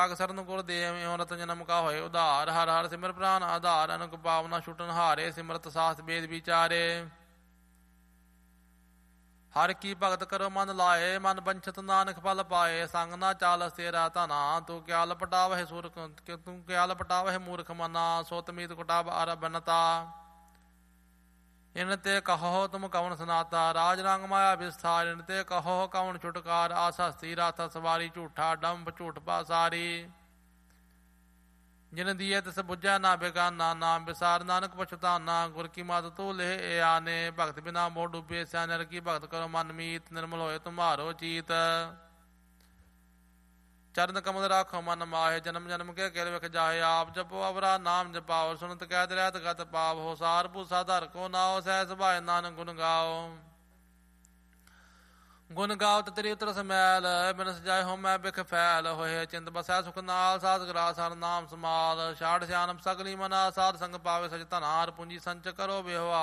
ਸਰਨ ਗੁਰ ਦੇਵ ਇਉ ਰਤ ਜਨਮ ਕਾ ਹੋਏ ਉਧਾਰ। ਹਰ ਹਰ ਸਿਮਰ ਪ੍ਰਾਨ ਆਧਾਰ। ਅਨਕ ਪਾਵਨਾ ਛੁਟਨ ਹਾਰੇ। ਸਿਮਰਤ ਸਾਸ ਵੇਦ ਵਿਚਾਰੇ। ਹਰ ਕੀ ਭਗਤ ਕਰੋ ਮਨ ਲਾਏ। ਮਨ ਬੰਛਤ ਨਾਨਕ ਫਲ ਪਾਏ। ਸੰਗ ਨਾ ਚਾਲ ਤੇਰਾ ਧਨਾ। ਤੂੰ ਕਿਆ ਲਪਟਾਵਹਿ ਸੂਰਖ ਤੂੰ ਕਿਆ ਲਪਟਾਵਹਿ ਮੂਰਖ ਮਨਾ। ਸੋ ਤਮੀਤ ਕੁਟਾਬ ਅਰਬਨਤਾ। ਇਨ ਤੇ ਕਹੋ ਤੁਮ ਕਵਣ ਸਨਾਤਾ। ਰਾਜ ਰੰਗ ਮਾਇਆ ਵਿਸਥਾਰ। ਇਨ ਤੇ ਕਹੋ ਕਵਣ ਛੁਟਕਾਰ। ਆਸ ਹਸਤੀ ਰਾਥ ਸਵਾਰੀ। ਝੂਠਾ ਡੰਬ ਝੂਠ ਪਾਸਾਰੀ। ਜਿਨ ਦੀਏ ਤਿਸ ਬੁੱਝੈ ਨਾ ਬੇਗਾਨਾ। ਨਾਮ ਵਿਸਾਰ ਨਾਨਕ ਪਛਤਾਨਾ। ਗੁਰ ਕੀ ਮਤ ਤੂੰ ਲੇਹ ਏ ਆਨੇ। ਭਗਤ ਬਿਨਾ ਮੋਹ ਡੁੱਬੇ ਸਿਆਨਰ ਕੀ। ਭਗਤ ਕਰੋ ਮਨ ਮੀਤ। ਨਿਰਮਲ ਹੋਏ ਤੁਮਾਰੋ ਚੀਤ। ਚਰਨ ਕਮਲ ਰਾਖੋ ਮਨ ਮਾਹੇ। ਜਨਮ ਜਨਮ ਕੇ ਕਿਲ ਵਿਖ ਜਾਹੇ। ਆਪ ਜਪੋ ਅਵਰਾ ਨਾਮ ਜਪਾਓ। ਸੁਨਤ ਕਹਿਤ ਰਹਿਤ ਗਤ ਪਾਵ ਹੋ। ਸਾਰ ਭੂਸਾ ਧਰ ਕੋ ਨਾਓ। ਸਹਿ ਸੁਭਾਏ ਨਾਨਕ ਗੁਣ ਗਾਓ। ਗੁਣ ਗਾਵਤ ਤੇਰੀ ਉਤਰ ਸਮੈਲ। ਬਿਨ ਸਜਾਏ ਹੋ ਮੈਂ ਬਿਖ ਫੈਲ। ਹੋਏ ਚਿੰਤ ਬਸੈ ਸੁਖ ਨਾਲ। ਸਾਧ ਗਰਾਸ ਹਰ ਨਾਮ ਸਮਾਲ। ਛਾੜ ਸਿਆਨਪ ਸਗਲੀ ਮਨਾ। ਸਾਧ ਸੰਗ ਪਾਵੇ ਸਚ ਧਨਾਰ। ਪੂੰਜੀ ਸੰਚ ਕਰੋ ਵਿਹਵਾ।